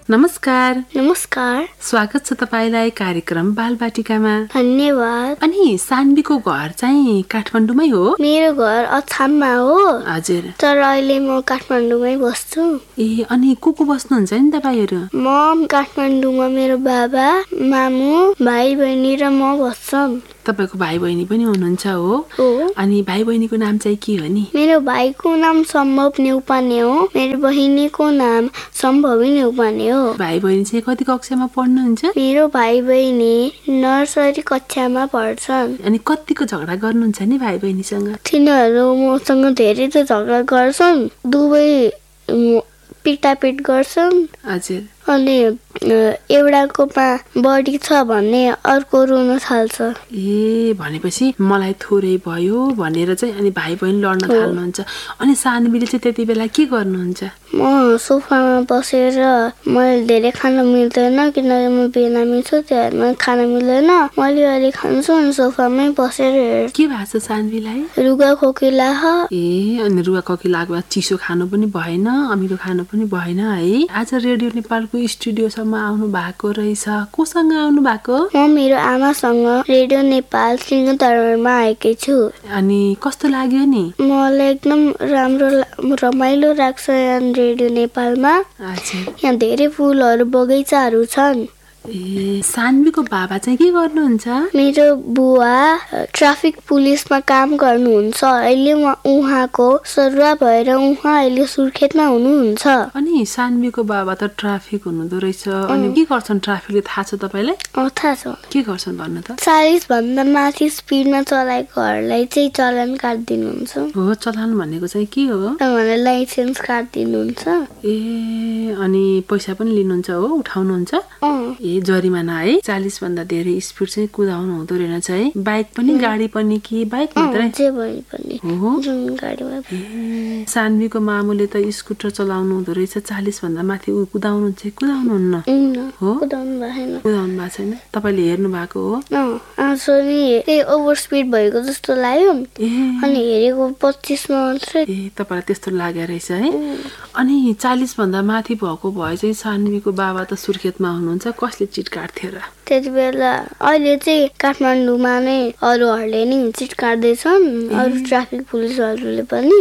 नमस्कार। नमस्कार। स्वागत छ तपाईलाई कार्यक्रम बालबाटिकामा। धन्यवाद। अनि सान्वीको घर चाहिँ काठमाडौँमै हो? मेरो घर अछाममा हो। हजुर। तर अहिले म काठमाडौँमै बस्छु। ए अनि को बस्नुहुन्छ नि तपाईहरु? म काठमाडौँमा मेरो बाबा, मामु, भाइ बहिनी र म बस्छौं। तपाईको भाइ बहिनी पनि हुनुहुन्छ हो? अनि भाइ बहिनीको नाम चाहिँ के हो नि? मेरो भाइको नाम सम्भव न्यौपाने हो। मेरो बहिनीको नाम सम्भवी न्यौपाने हो। भाइ बहिनी चाहिँ कति कक्षामा पढ्नुहुन्छ? मेरो भाइ बहिनी नर्सरी कक्षामा पढ्छन्। अनि कतिको झगडा गर्नुहुन्छ नि भाइ बहिनीसँग? तिनीहरू मसँग धेरै त झगडा गर्छन्। दुवै पिटापिट गर्छन्। हजुर। अनि एउटाकोमा बढी छ भने अर्को रुन थाल्छ। ए भनेपछि मलाई थोरै भयो भनेर चाहिँ अनि भाइ बहिनी लड्न थाल्नुहुन्छ। अनि सानवीले चाहिँ त्यति बेला के गर्नुहुन्छ? म सोफामा बसेर मैले धेरै खान मिल्दैन किनकि म बिरामी छु, त्यही खान मिल्दैन। मैले अलि खान्छु अनि सोफामै बसेर हेर्छु। के भएको छ सानवीलाई? रुगा खोकिला। ए अनि रुगा खोकिलाको बाद चिसो खानु पनि भएन, अमिलो खानु पनि भएन है। आज रेडियो नेपालको स्टुडियोसम्म आउनु भएको रहेछ। कोसँग आउनु भएको? म मेरो आमासँग रेडियो नेपाल सिंहदरबारमा आएकै छु। अनि कस्तो लाग्यो नि? मलाई एकदम रमाइलो लाग्छ यहाँ रेडियो नेपालमा। यहाँ धेरै फुलहरू बगैँचाहरू छन्। ए सानवीको बाबा चाहिँ के गर्नुहुन्छ? मेरो बुवा ट्राफिक पुलिसमा काम गर्नुहुन्छ। अहिले उहाँको सरुवा भएर उहाँ अहिले सुर्खेतमा हुनुहुन्छ। अनि सानवीको बाबा त ट्राफिक हुनुहुँदो रहेछ। अनि के गर्छन् ट्राफिकले, थाहा छ तपाईलाई? थाहा छ। के गर्छन् भन्नु त? 40 भन्दा माथि स्पिडमा चलाएकोहरूलाई चाहिँ चलान काट्दिनुहुन्छ। हो, चलान भनेको चाहिँ के हो? उहाँलाई लाइसेन्स काट्दिनुहुन्छ। ए अनि पैसा पनि लिनुहुन्छ हो, उठाउनुहुन्छ? ए जरिमाना है। 40 भन्दा धेरै स्पिड चाहिँ कुदाउनु हुँदो रहेछ है। बाइक पनि गाडी पनि कि बाइक मात्रै? जे पनि हो, जुन गाडीमा। सानवीको मामुले त स्कुटर चलाउनु हुँदो रहेछ। 40 भन्दा माथि कुदाउनु चाहिँ कुदाउनुहुन्न हो? कुदाउनु भएको छैन। तपाईले हेर्नु भएको हो? त्यही ओभर स्पिड भएको जस्तो लाग्यो। अनि हेरेको 25 मा मात्रै। ए तपाईलाई त्यस्तो लाग्यो रहेछ है। अनि 40 भन्दा माथि भएको भए चाहिँ सानवीको बाबा त सुर्खेतमा हुनुहुन्छ। कसले चिट काट्थ्यो र? त्यति बेला अहिले चाहिँ काठमाडौँमा नै अरूहरूले नि चिट काट्दैछन्, अरू ट्राफिक पुलिसहरूले पनि।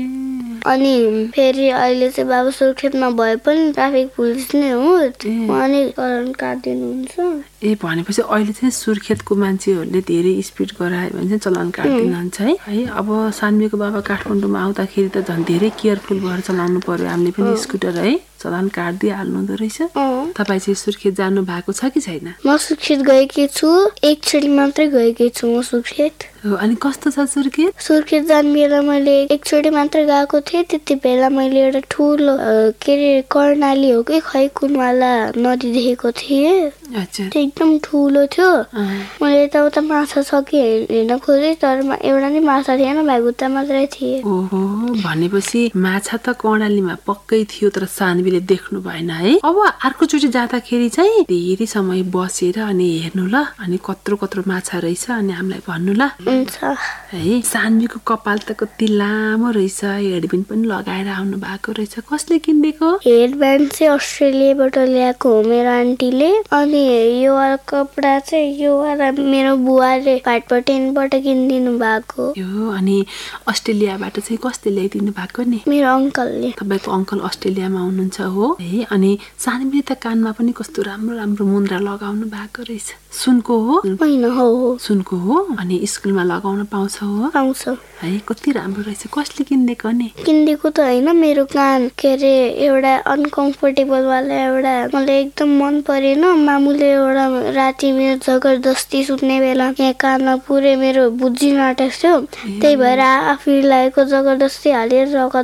अनि फेरि अहिले चाहिँ बाबा सुर्खेतमा भए पनि ट्राफिक पुलिस नै हो, उहाँले चलान काट्दिनुहुन्छ। ए भनेपछि अहिले चाहिँ सुर्खेतको मान्छेहरूले धेरै स्पिड गरायो भने चाहिँ चलान काट्दिनुहुन्छ है। अब सानवीको बाबा काठमाडौँमा आउँदाखेरि त झन् धेरै केयरफुल भएर चलाउनु पर्यो हामीले पनि स्कुटर है। चलान काट्दिहाल्नु हुँदो रहेछ। तपाईँ चाहिँ सुर्खेत जानु भएको छ कि छैन? म सुर्खेत गएकी छु, एकचोटि मात्रै गएकी छु म सुर्खेत। अनि कस्तो छ सुर्खेत? सुर्खेत जाने बेला मैले एकचोटि मात्र गएको थिएँ। त्यति बेला मैले एउटा ठुलो कर्णाली हो कि खै कुनवाला नदी देखेको थिएँ। एकदम ठुलो थियो। मैले यताउता माछा छ कि हेर्न खोजेँ, तर एउटा नै माछा थिएन, भाइगुत्ता मात्रै थिए। ओहो, भनेपछि माछा त कर्णालीमा पक्कै थियो, तर सानवीले देख्नु भएन है। अब अर्कोचोटि जाँदाखेरि चाहिँ धेरै समय बसेर अनि हेर्नु ल, अनि कत्रो कत्रो माछा रहेछ अनि हामीलाई भन्नु ल है। सानवीको कपाल त कति लामो रहेछ। हेडब्यान्ड पनि लगाएर आउनु भएको रहेछ। कसले किनिदिएको? हेडब्यान्ड चाहिँ अस्ट्रेलियाबाट ल्याएको हो मेरो आन्टीले। अनि यो कपडा चाहिँ यो मेरो बुवाले भाटपटेनबाट किनिदिनु भएको। अनि अस्ट्रेलियाबाट चाहिँ कसले ल्याइदिनु भएको नि? मेरो अङ्कलले। तपाईको अङ्कल अस्ट्रेलियामा हुनुहुन्छ हो है। अनि सानवीले त कानमा पनि कस्तो राम्रो राम्रो मुन्द्रा लगाउनु भएको रहेछ। सुनको हो? होइन, हो सुनको हो। अनि स्कुलमा लगाउन पाउँछ हो? पाउँछ है। कति राम्रो रहेछ। कसले किनिदिएको नि? किनिदिएको त होइन, मेरो कान एउटा अनकम्फर्टेबल वाला एउटा मलाई एकदम मन परेन। मामुले एउटा राति मेरो जबरजस्ती सुत्ने बेला यहाँ कानमा पुरै मेरो बुझी नाटेको थियो। त्यही भएर आफूले लागेको जबरजस्ती हालेर रगत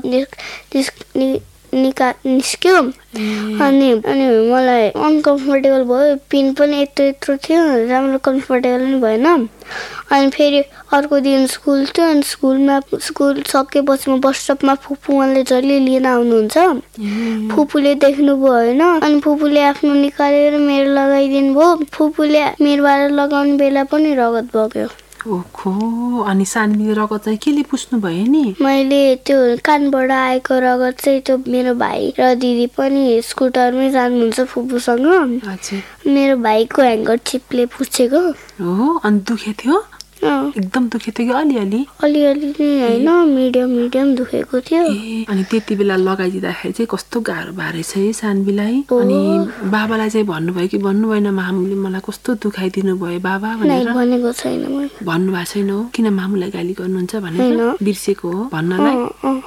निस्क्यो। अनि मलाई अनकम्फर्टेबल भयो। पिन पनि यत्रो थियो, राम्रो कम्फर्टेबल पनि भएन। अनि फेरि अर्को दिन स्कुल थियो। अनि स्कुल सकेपछि म बस स्टपमा फुपूले जहिले लिन आउनुहुन्छ। फुपूले देख्नु भएन। अनि फुपूले आफ्नो निकालेर मेरो लगाइदिनु भयो। फुपूले मेरो लगाउने बेला पनि रगत बग्यो। ओखो, अनि सानवीको रगत चाहिँ केले पुस्नु भयो नि? मैले त्यो कानबाट आएको रगत चाहिँ त्यो मेरो भाइ र दिदी पनि स्कुटरमै जानुहुन्छ फुपूसँग। मेरो भाइको ह्याङ्गर चिपले पुछेको हो। अनि दुखे थियो? एकदम दुखे थियो कि अलिअलि? अलिअलि नै होइन, मिडियम दुखेको थियो। अनि त्यति बेला लगाइदिँदाखेरि चाहिँ कस्तो गाह्रो भएछ है सानवीलाई? अनि बाबालाई चाहिँ भन्नुभयो कि भन्नु भएन मामुले मलाई कस्तो दुखाइदिनु भयो बाबा भनेर? भनेको छैन। भन्नु भएको छैन हो? किन मामुलाई गाली गर्नुहुन्छ भनेर बिर्सेको हो भन्नलाई?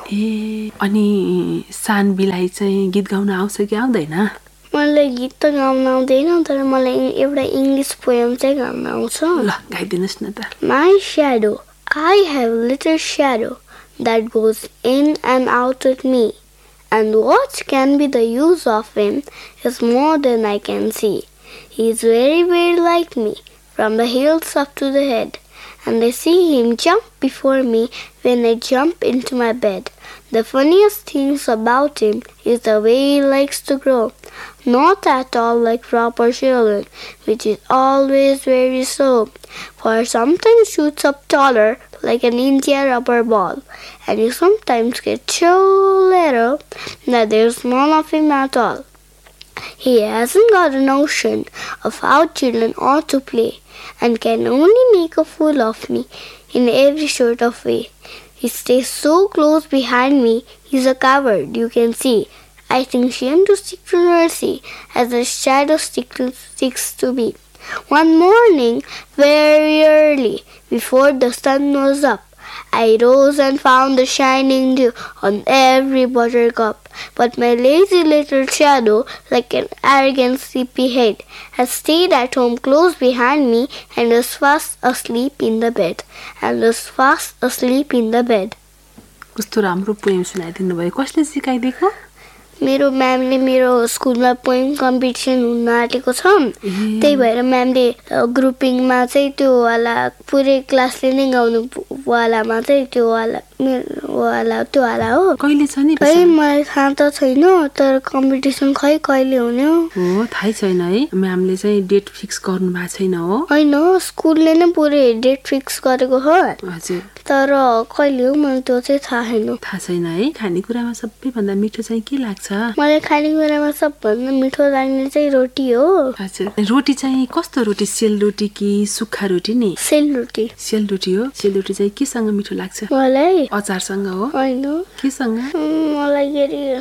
अनि सानवीलाई चाहिँ गीत गाउन आउँछ कि आउँदैन? मलाई गीत त गाउन आउँदैन, तर मलाई एउटा इङ्ग्लिस पोएम चाहिँ गाउन आउँछ। ल गाइदिनुहोस् न त। My shadow, I have a little shadow that goes in and out with me, and what can be the use of him is more than I can see. He is very, very like me, from the heels up to the head, and I see him jump before me when I jump into my bed. The funniest things about him is the way he likes to grow, not at all like proper children, which is always very slow, for sometimes shoots up taller like an India rubber ball, and he sometimes gets so little that there's none of him at all. He hasn't got a notion of how children ought to play, and can only make a fool of me in every sort of way. He stays so close behind me, he's a coward, you can see. I think shame to stick to mercy, as the shadow sticks to me. One morning, very early, before the sun was up, I rose and found the shining dew on every buttercup. But my lazy little shadow, like an arrogant sleepyhead, had stayed at home close behind me and was fast asleep in the bed. कस्तो राम्रो poem सुनाइदिनु भयो। कसले सिकाइदिएको? मेरो म्यामले मेरो स्कुलमा poem competition हुन आँटेको छ, त्यही भएर म्यामले ग्रुपिङमा चाहिँ त्यो वाला पुरै क्लासले नै गाउनु वालामा चाहिँ त्यो वाला हो। कहिले छ नि? मलाई थाहा त छैन, तर कम्पिटिसन कहिले हुने हो थाहै छैन है। म्यामले चाहिँ डेट फिक्स गर्नु भएको छैन हो? होइन, स्कुलले नै पुरै डेट फिक्स गरेको हो। हजुर, तर कहिले हो मलाई त्यो चाहिँ थाहा छैन है। खानेकुरामा सबैभन्दा मिठो चाहिँ के लाग्छ? मलाई खानेकुरामा सबभन्दा मिठो लाग्ने चाहिँ रोटी हो। हजुर, रोटी चाहिँ कस्तो रोटी? सेलरोटी कि सुक्खा रोटी नि? सेलरोटी हो। सेलरोटी चाहिँ केसँग मिठो लाग्छ? मलाई अचारसँग हो? होइन, केसँग? मलाई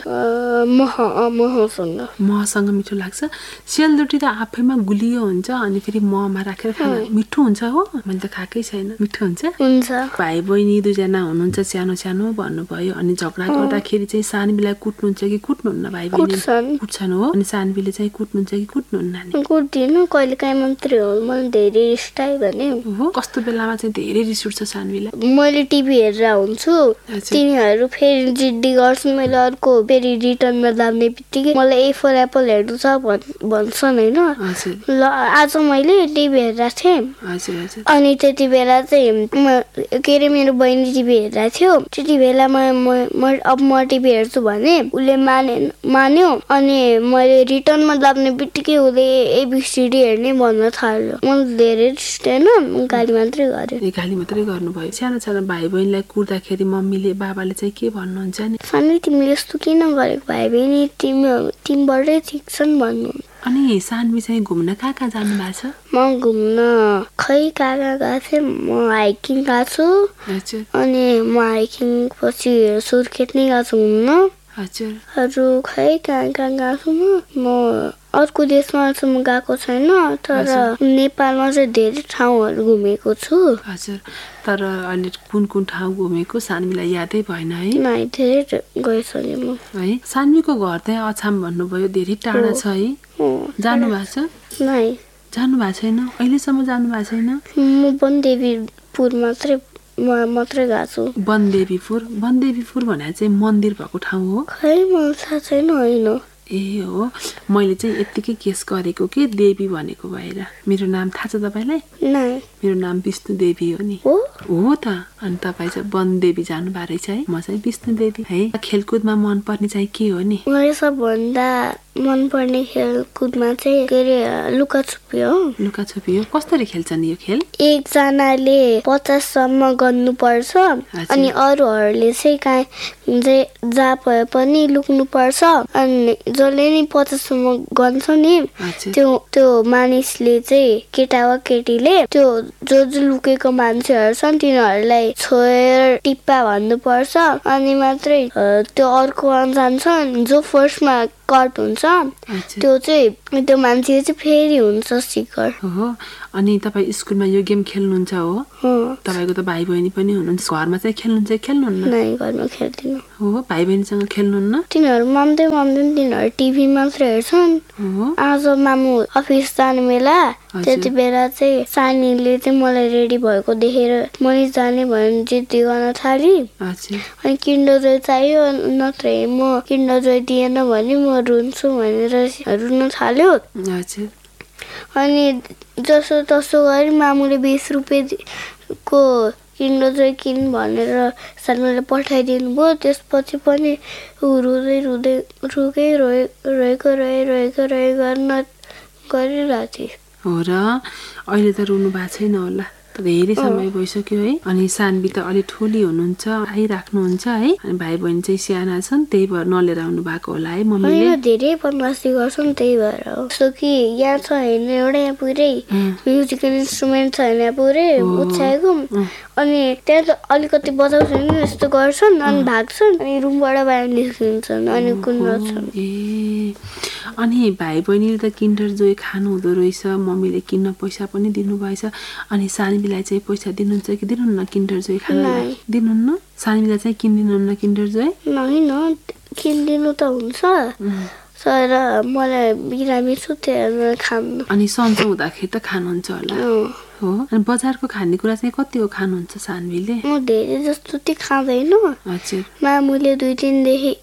महसँग मिठो लाग्छ। सेलरोटी त आफैमा गुलियो हुन्छ, अनि फेरि महमा राखेर खाना मिठो हुन्छ हो? मैले त खाएकै छैन। मिठो हुन्छ? भाइ बहिनी दुईजना हुनुहुन्छ, सानो सानो भन्नुभयो, अनि झगडा गर्दाखेरि चाहिँ सानवीलाई कुट्नुहुन्छ कि कुट्नुहुन्न? भाइ बहिनी कुट्छन् हो, अनि सानवीले चाहिँ कुट्नुहुन्छ कि कुट्नुहुन्न? कुट्दिनु, कहिले काहीँ मात्रै हो। मलाई धेरै रिस आयो भने हो। कस्तो बेलामा चाहिँ धेरै रिस उठ्छ सानवीलाई? मैले टिभी हेरेर हुन्छु, तिनीहरू फेरि जिद्दी गर्छन्, मैले अर्को फेरि रिटर्नमा जाने बित्तिकै मलाई ए फर एप्पल हेर्नु छ भन्छन् होइन। ल आज मैले टिभी हेरेर थिएँ, अनि त्यति बेला चाहिँ के अरे मेरो बहिनी टिभी हेरेर थियो। त्यति बेला अब म टिभी हेर्छु भने उसले मान्यो, अनि मैले रिटर्नमा लाग्ने बित्तिकै उसले एबिसिडी हेर्ने भन्न थाल्यो। मलाई धेरै रिस्टेन, गाली मात्रै गर्यो। गाली मात्रै गर्नुभयो। सानो सानो भाइ बहिनीलाई कुट्दाखेरि मम्मीले बाबाले चाहिँ के भन्नुहुन्छ नि? सानो तिमीले यस्तो किन गरेको? भाइ बहिनी तिमीबाटै ठिक छन् भन्नु। अनि सानवी चाहिँ घुम्न कहाँ जानु भएको छ? म घुम्न कहाँ गएको थिएँ? म हाइकिङ गएको छु, अनि म हाइकिङ पछि सुर्खेत नै गएको छु घुम्न। अरू कहाँ गएको छु? म अर्को देशमा गएको छैन, तर नेपालमा चाहिँ धेरै ठाउँहरू घुमेको छु। हजुर, तर अहिले कुन ठाउँ घुमेको सानवीलाई यादै भएन है? धेरै गइसकेँ म है। सानवीको घर चाहिँ अछाम भन्नुभयो, धेरै टाढा छ है? जानु भएको छ? जानु भएको छैन अहिलेसम्म? जानु भएको छैन? म वनदेवीपुर मात्रै गएको छु। वनदेवीपुर भने चाहिँ मन्दिर भएको ठाउँ हो? खै मलाई थाहा छैन। होइन, ए हो, मैले चाहिँ यत्तिकै गेस गरेको कि देवी भनेको भएर। मेरो नाम थाहा छ तपाईँलाई? मेरो नाम विष्णु देवी हो नि। हो त। अनि तपाईँ चाहिँ वनदेवी जानुभएको रहेछ है। म चाहिँ विष्णु देवी है। खेलकुदमा मनपर्ने चाहिँ के हो नि? मलाई सबभन्दा मनपर्ने खेलकुदमा चाहिँ के अरे लुकाछुपी हो। लुकाछुपी हो। कसरी खेल्छन् यो खेल? एकजनाले 50 सम्म गर्नुपर्छ अनि अरूहरूले चाहिँ जहाँ भए पनि लुक्नु पर्छ अनि जसले नि 50 सम्म गर्छ नि त्यो मानिसले चाहिँ केटा वा केटीले त्यो जो लुकेको मान्छेहरू छन् तिनीहरूलाई छोएर टिप्पा भन्नुपर्छ अनि मात्रै त्यो अर्को जान्छ। जो फर्स्टमा कट हुन्छ त्यो चाहिँ त्यो मान्छे चाहिँ फेरि हुन्छ सिकर। हो। अनि तपाईँ स्कुलमा यो गेम खेल्नुहुन्छ हो? तपाईँको त भाइ बहिनी पनि हुनुहुन्छ। घरमा चाहिँ खेल्नुहुन्छ खेल्नुहुन्न? नै, घरमा खेल्दिनँ। हो। भाइ बहिनीसँग खेल्नुहुन्न? तिनीहरू मान्दै तिनीहरू टिभी मात्र हेर्छन्। आज मामु अफिस जाने बेला त्यति बेला चाहिँ सानीले चाहिँ मलाई रेडी भएको देखेर मैले जाने भने जिद्दी गर्न थाली। अनि किन्डर जोय चाहियो नत्र म किन्डर जोय दिएन भने म रुन्छु भनेर रुन थाल्यो। अनि जसो तसो गरी मामुले 20 रुपियाँको किन्डर जोय किन भनेर सानोले पठाइदिनु भयो। त्यसपछि पनि रुँदै रोएको गर्न गरिरहेको थिएँ। हो र। अहिले त रुनु भएको छैन होला? धेरै समय भइसक्यो है। अनि सानवी त अलि ठुली हुनुहुन्छ आइराख्नुहुन्छ है। अनि भाइ बहिनी चाहिँ साना छन् त्यही भएर नलिएर आउनु भएको होला है मम्मीले? धेरै बदमासी गर्छन् त्यही भएर हो। जस्तो कि यहाँ छ होइन एउटा यहाँ पुरै म्युजिकल इन्स्ट्रुमेन्ट छ होइन पुरै उछ्याएको अनि त्यहाँ त अलिकति बजाउँछन् यस्तो गर्छन् अनि भाग्छन् अनि रुमबाट बाहिर निस्किन्छन् अनि कुद्छन्। अनि भाइ बहिनीले त किन्डर जोय खानु हुँदो रहेछ। मम्मीले किन्न पैसा पनि दिनुभएछ। अनि सानवीलाई चाहिँ पैसा दिनुहुन्छ कि दिनुहुन्न किन्डर जोय खानलाई? दिनुहुन्न? सानवीलाई चाहिँ किनिदिनुहुन्न किन्डर जोय? होइन, किनिदिनु त हुन्छ तर मलाई बिरामी छु त्यही खानु। अनि सन्चो हुँदाखेरि त खानुहुन्छ होला? हो। अनि बजारको खानेकुरा चाहिँ कति हो खानुहुन्छ सानवीले? म धेरै जस्तो चाहिँ खाँदैन। हजुर। मामुले 2-3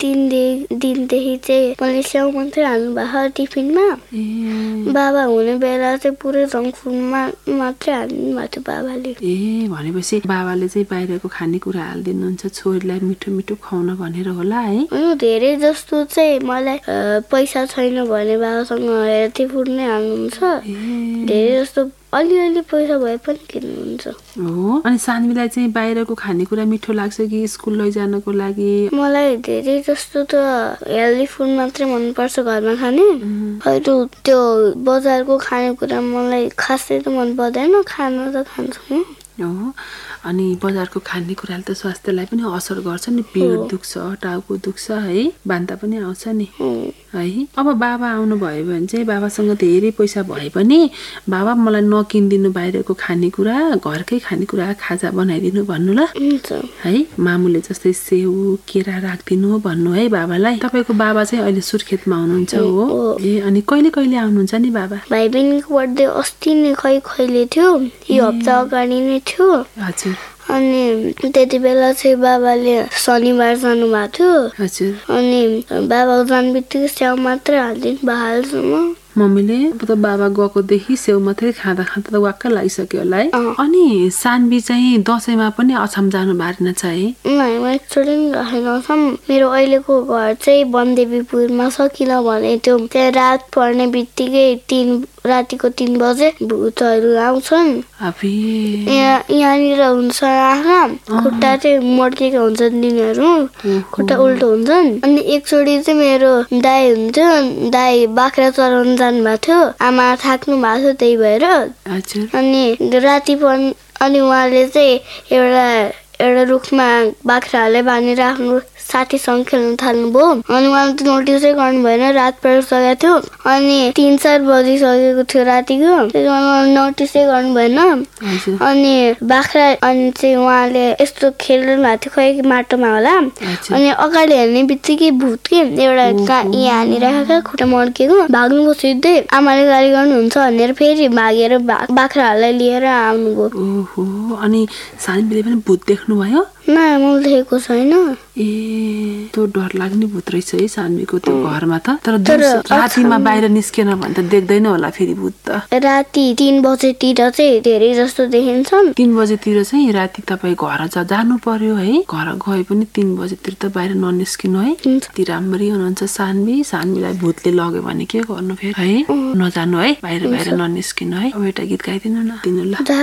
दिनदेखि चाहिँ मैले स्याउ मात्रै हाल्नु भएको टिफिनमा। बाबा हुने बेला चाहिँ पुरै जङ्क फुडमा मात्रै हाल्नु भएको थियो बाबाले। भनेपछि बाबाले चाहिँ बाहिरको खानेकुरा हालिदिनुहुन्छ छोरीलाई मिठो मिठो खुवाउन भनेर होला है? धेरै जस्तो चाहिँ मलाई पैसा छैन भने बाबासँग हेल्थी फुड नै हाल्नुहुन्छ। धेरै जस्तो अलिअलि पैसा भए पनि किन्नुहुन्छ। हो। अनि सानवीलाई चाहिँ बाहिरको खानेकुरा मिठो लाग्छ कि स्कुल लैजानको लागि? मलाई धेरै जस्तो त हेल्दी फुड मात्रै मनपर्छ घरमा खाने। त्यो बजारको खानेकुरा मलाई खासै त मन पर्दैन। खान त खान्छु। हो। अनि बजारको खानेकुराले त स्वास्थ्यलाई पनि असर गर्छ नि। पेट दुख्छ, टाउको दुख्छ है, बान्ता पनि आउँछ नि है। अब बाबा आउनु भयो भने चाहिँ बाबासँग धेरै पैसा भए पनि बाबा मलाई नकिनिदिनु बाहिरको खानेकुरा घरकै खानेकुरा खाजा बनाइदिनु भन्नु ल है। मामुले जस्तै सेउ केरा राखिदिनु भन्नु है बाबालाई। तपाईँको बाबा चाहिँ अहिले सुर्खेतमा हुनुहुन्छ हो? अनि कहिले कहिले आउनुहुन्छ नि बाबा? भाइ बहिनीको बर्थडे अस्ति नै कहिले थियो, यो हप्ता अगाडि नै थियो। हजुर। अनि त्यति बेला चाहिँ बाबाले शनिबार जानु भएको थियो। हजुर। अनि बाबा जानु बित्तिकै स्याउ मात्रै हालिदिनु हालसम्म। मम्मीले त बाबा गएकोदेखि सेउ मात्रै खाँदा खाँदा त वाक्क लागिसक्यो होला है। अनि सानवी चाहिँ दसैँमा पनि अछाम जानु बारेन छ है? म एकचोटि पनि गएन अछाम। मेरो अहिलेको घर चाहिँ वनदेवीपुरमा छ किनभने त्यो त्यहाँ रात पर्ने बित्तिकै रातिको 3 बजे भूतहरू आउँछन्। यहाँनिर हुन्छ आँखा खुट्टा चाहिँ मर्केको हुन्छ तिनीहरू, खुट्टा उल्टो हुन्छन्। अनि एकचोटि चाहिँ मेरो दाई हुन्थ्यो, दाई बाख्रा चराउनु जानु भएको थियो। आमा थाक्नु भएको थियो त्यही भएर। अनि राति अनि उहाँले चाहिँ एउटा रुखमा बाख्राहरूले बाँधेर आफ्नो साथीसँग खेल्न थाल्नुभयो। अनि उहाँले त नोटिसै गर्नु भएन, रात परिसकेको थियो। अनि 3-4 बजिसकेको थियो रातिको, त्यही उहाँले नोटिसै गर्नु भएन। अनि बाख्रा अनि चाहिँ उहाँले यस्तो खेल्नु भएको थियो खै माटोमा होला। अनि अगाडि हेर्ने बित्तिकै भूत के एउटा यहाँ हानिराखेको खुट्टा मर्केको भाग्नुभयो सिधै। आमाले गाली गर्नुहुन्छ भनेर फेरि भागेर बाख्राहरूलाई लिएर आउनुभयो। अनि सानवीले पनि भूत देख्नु भयो? मैले देखेको छैन। ए त्यो डर लाग्ने भूत रहेछ है सानवीको त्यो घरमा त। तर रातिमा बाहिर निस्केन भने त देख्दैन होला फेरि भूत त। राति 3 बजेतिर चाहिँ धेरै जस्तो देखिन्छन्। 3 बजेतिर चाहिँ राति तपाईँ घर जानु पर्यो है। घर गए पनि 3 बजेतिर त बाहिर ननिस्किनु है। ती राम्ररी हुनुहुन्छ सानवीलाई भूतले लग्यो भने के गर्नु फेरि है। नजानु है, बाहिर ननिस्किनु है। अब एउटा गीत गाइदिनु न।